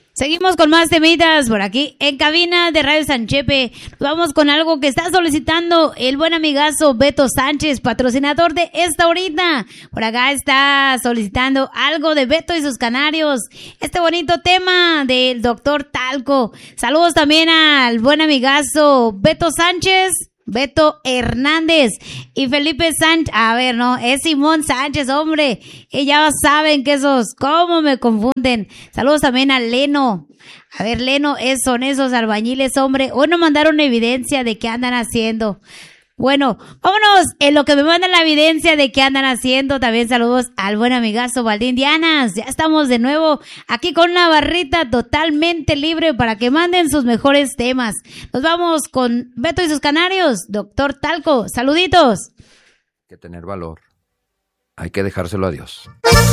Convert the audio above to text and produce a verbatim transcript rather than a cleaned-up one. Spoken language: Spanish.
Seguimos con más temitas por aquí en cabina de Radio San Chepe. Vamos con algo que está solicitando el buen amigazo Beto Sánchez, patrocinador de esta horita. Por acá está solicitando algo de Beto y sus canarios. Este bonito tema del doctor Talco. Saludos también al buen amigazo Beto Sánchez, Beto Hernández y Felipe Sánchez. A ver, no, es Simón Sánchez, hombre. Y ya saben que esos, cómo me confunden. Saludos también a Leno. A ver, Leno, es, son esos albañiles, hombre. Hoy nos mandaron evidencia de qué andan haciendo. Bueno, vámonos en lo que me mandan la evidencia de qué andan haciendo. También saludos al buen amigazo Valdín Dianas. Ya estamos de nuevo aquí con una barrita totalmente libre para que manden sus mejores temas. Nos vamos con Beto y sus canarios, doctor Talco. Saluditos. Hay que tener valor. Hay que dejárselo a Dios.